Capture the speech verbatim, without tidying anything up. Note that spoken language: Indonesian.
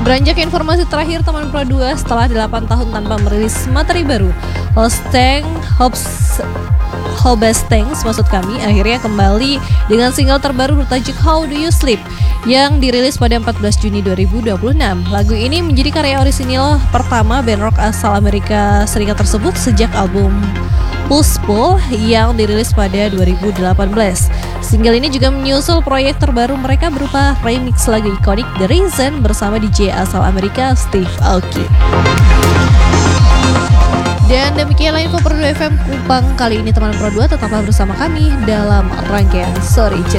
Beranjak ke informasi terakhir teman Pro dua, setelah delapan tahun tanpa merilis materi baru, Hosteng Hobbs Hobestangs maksud kami akhirnya kembali dengan single terbaru bertajuk How Do You Sleep yang dirilis pada empat belas Juni dua ribu dua puluh enam. Lagu ini menjadi karya orisinil pertama band rock asal Amerika Serikat tersebut sejak album Pulseful yang dirilis pada dua ribu delapan belas. Single ini juga menyusul proyek terbaru mereka berupa remix lagu ikonik The Reason bersama D J asal Amerika Steve Aoki. Dan demikianlah info Pro dua F M Kupang kali ini teman Pro dua, tetaplah bersama kami dalam rangkaian Sore Ceria.